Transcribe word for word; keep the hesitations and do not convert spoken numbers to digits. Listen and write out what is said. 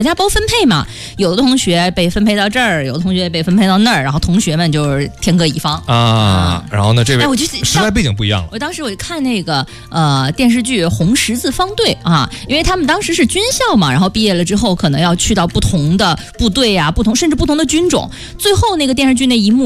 国家包分配嘛，有的同学被分配到这儿，有的同学被分配到那儿，然后同学们就是天各一方啊。啊然后呢，这位哎，我就时代背景不一样了。 我当时我就看那个呃电视剧《红十字方队》啊，因为他们当时是军校嘛，然后毕业了之后可能要去到不同的部队啊，不同甚至不同的军种，最后那个电视剧那一幕。